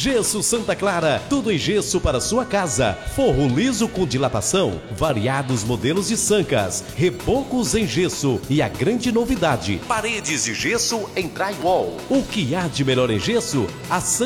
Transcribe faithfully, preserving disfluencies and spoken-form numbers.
Gesso Santa Clara, tudo em gesso para sua casa. Forro liso com dilatação, variados modelos de sancas, rebocos em gesso e a grande novidade, paredes de gesso em drywall. O que há de melhor em gesso? A